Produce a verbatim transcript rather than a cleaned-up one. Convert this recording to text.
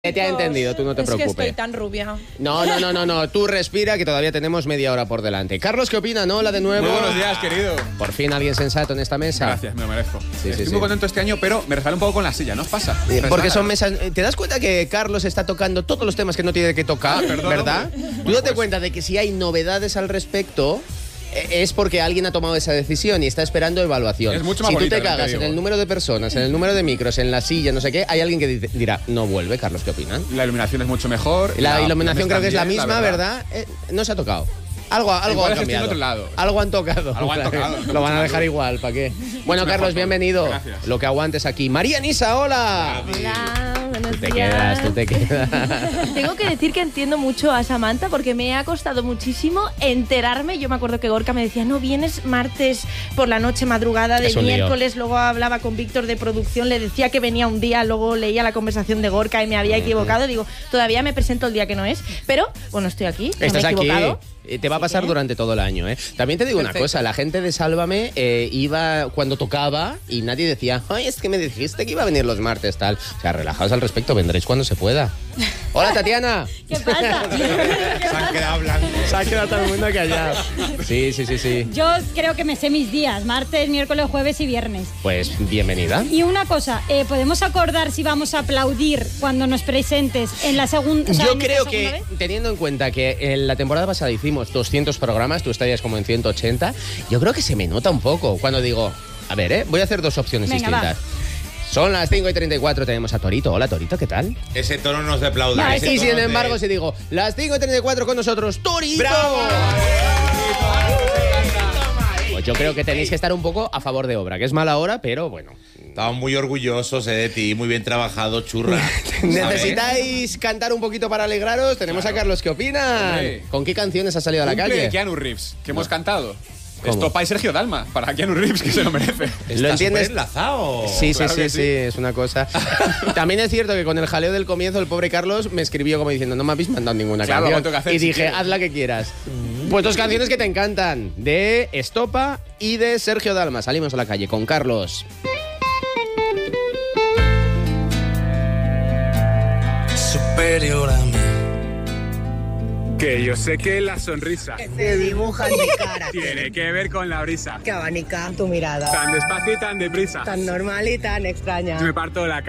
Te ha entendido, tú no te es preocupes. Es que estoy tan rubia. No, no, no, no, no, tú respira que todavía tenemos media hora por delante. Carlos, ¿qué opina? ¿No? La de nuevo. Muy buenos días, querido. Por fin alguien sensato en esta mesa. Gracias, me lo merezco. Sí, Estoy sí, muy sí. contento este año, pero me resbalo un poco con la silla, ¿no os pasa? Eh, Porque Resbala. son mesas... ¿Te das cuenta que Carlos está tocando todos los temas que no tiene que tocar, Ah, perdón, verdad? hombre. Tú date Pues- cuenta de que si hay novedades al respecto... eh, Es porque alguien ha tomado esa decisión y está esperando evaluación. Es mucho más si tú bonita, te no te cagas en digo. el número de personas, en el número de micros, en la silla, no sé qué, hay alguien que dice- dirá, no vuelve. Carlos, ¿qué opinan? La iluminación es mucho mejor. La, la iluminación creo que es la también, misma, ¿verdad? Eh, no se ha tocado. Algo, algo Igual ha es que estoy en cambiado. otro lado. Algo han tocado. Algo han tocado, no Lo van a mucho dejar más. igual, ¿para qué? Bueno, mejor Carlos, todo. bienvenido. Gracias. Lo que aguantes aquí. María Nisa, hola. Hola, buenos Tú te días. quedas, tú te quedas. Tengo que decir que entiendo mucho a Samantha porque me ha costado muchísimo enterarme. Yo me acuerdo que Gorka me decía, no, vienes martes por la noche, madrugada de Es un lío. miércoles. Luego hablaba con Víctor de producción, le decía que venía un día, luego leía la conversación de Gorka y me había equivocado. Digo, todavía me presento el día que no es. Pero, bueno, estoy aquí, no Estás me he aquí. equivocado. Eh, Te va a Así pasar que- durante todo el año, ¿eh? También te digo una Perfecto. cosa, la gente de Sálvame eh, iba cuando tocaba y nadie decía, ay, es que me dijiste que iba a venir los martes, tal. O sea, relajaos al respecto, vendréis cuando se pueda. Hola, Tatiana. ¿Qué pasa? Se han quedado blancos. Se ha quedado todo el mundo callado. Sí, sí, sí, sí. Yo creo que me sé mis días, martes, miércoles, jueves y viernes. Pues bienvenida. Y una cosa, eh, ¿podemos acordar si vamos a aplaudir cuando nos presentes en la segunda? Yo creo que, teniendo en cuenta que en la temporada pasada hicimos doscientos programas, tú estarías como en ciento ochenta, yo creo que se me nota un poco cuando digo, a ver, ¿eh? Voy a hacer dos opciones Venga, distintas. Son las cinco y treinta y cuatro, tenemos a Torito. Hola, Torito, ¿qué tal? Ese tono no es de aplaudir. No, ese Y tono sin es embargo, de... si digo, las cinco y treinta y cuatro con nosotros, Torito. ¡Bravo! Pues yo creo que tenéis que estar un poco a favor de obra, que es mala hora, pero bueno. Estamos muy orgullosos eh, de ti, muy bien trabajado, churra. ¿Sabes? ¿Necesitáis cantar un poquito para alegraros? Tenemos a Carlos, ¿qué opinan? Hombre. ¿Con qué canciones has salido a la Cumple calle? Keanu Reeves, que hemos cantado. ¿Cómo? Estopa y Sergio Dalma, para Keanu Reeves, que se lo merece. ¿Lo Está entiendes? enlazado. Sí, sí, Claro sí, que sí, sí. es una cosa. También es cierto que con el jaleo del comienzo, el pobre Carlos me escribió como diciendo, no me habéis mandado ninguna Claro, canción. lo tengo que hacer y si dije, quieres. haz la que quieras. Pues dos canciones que te encantan, de Estopa y de Sergio Dalma. Salimos a la calle con Carlos. Superior a mí. Que yo sé que la sonrisa Te dibuja en mi cara. tiene que ver con la brisa. Que abanica tu mirada. Tan despacio y tan deprisa. Tan normal y tan extraña. Me parto la